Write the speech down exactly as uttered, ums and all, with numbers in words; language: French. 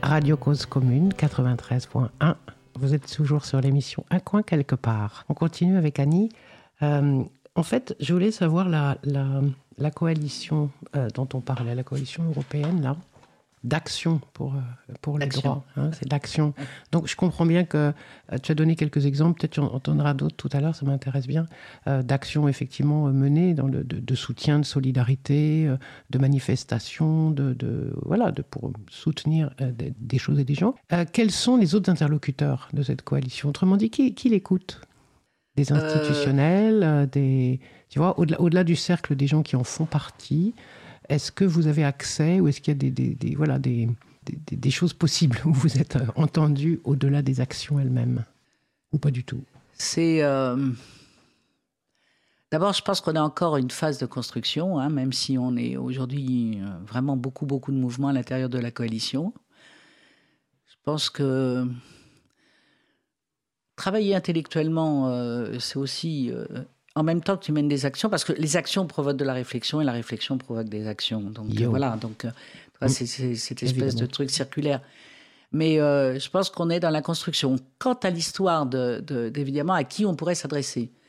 Radio Cause Commune quatre-vingt-treize point un. Vous êtes toujours sur l'émission Un coin quelque part. On continue avec Annie. Euh, en fait, je voulais savoir la, la, la coalition euh, dont on parlait, la coalition européenne, là, d'action pour, euh, pour les D'action. droits. Hein, c'est d'action. Donc, je comprends bien que euh, tu as donné quelques exemples, peut-être tu en entendras d'autres tout à l'heure, ça m'intéresse bien, euh, d'actions effectivement euh, menées dans le, de, de soutien, de solidarité, euh, de manifestations, de, de, voilà, de, pour soutenir euh, des, des choses et des gens. Euh, quels sont les autres interlocuteurs de cette coalition ? Autrement dit, qui, qui l'écoute ? Des institutionnels, euh... des, tu vois, au-delà, au-delà du cercle des gens qui en font partie. Est-ce que vous avez accès ou est-ce qu'il y a des, des, des, voilà, des, des, des choses possibles où vous êtes entendu au-delà des actions elles-mêmes ? Ou pas du tout ? C'est... Euh... D'abord, je pense qu'on est encore une phase de construction, hein, même si on est aujourd'hui vraiment beaucoup, beaucoup de mouvements à l'intérieur de la coalition. Je pense que travailler intellectuellement, euh, c'est aussi... Euh, en même temps que tu mènes des actions, parce que les actions provoquent de la réflexion et la réflexion provoque des actions. Donc euh, voilà, donc euh, mmh. c'est, c'est cette espèce Évidemment. de truc circulaire. Mais euh, je pense qu'on est dans la construction. Quant à l'histoire de, de, d'évidemment à qui on pourrait s'adresser,